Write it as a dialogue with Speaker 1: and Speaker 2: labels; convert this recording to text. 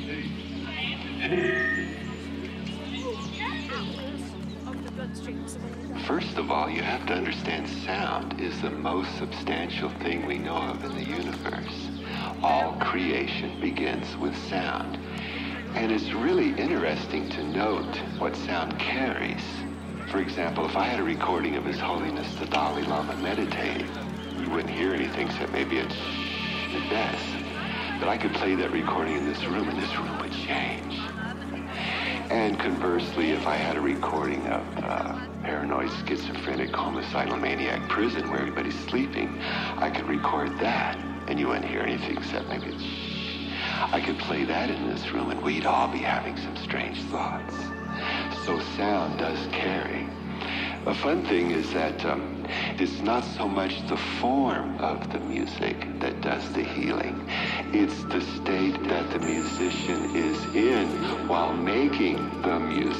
Speaker 1: First of all, you have to understand sound is the most substantial thing we know of in the universe. All creation begins with sound. And it's really interesting to note what sound carries. For example, if I had a recording of His Holiness the Dalai Lama meditating, you wouldn't hear anything except maybe a shh at best. But I could play that recording in this room, and this room would change. And conversely, if I had a recording of paranoid, schizophrenic, homicidal, maniac prison where everybody's sleeping, I could record that, and you wouldn't hear anything except maybe a shh. I could play that in this room, and we'd all be having some strange thoughts. So sound does carry. A fun thing is that it's not so much the form of the music that does the healing. It's the state that the musician is in while making the music.